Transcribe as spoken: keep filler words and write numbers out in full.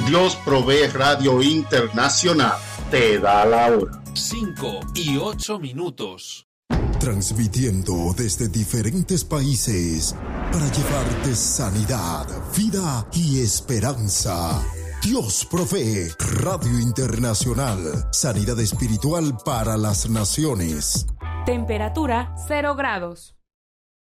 Dios Provee Radio Internacional te da la hora. Cinco y ocho minutos. Transmitiendo desde diferentes países para llevarte sanidad, vida y esperanza. Dios Provee Radio Internacional. Sanidad espiritual para las naciones. Temperatura cero grados.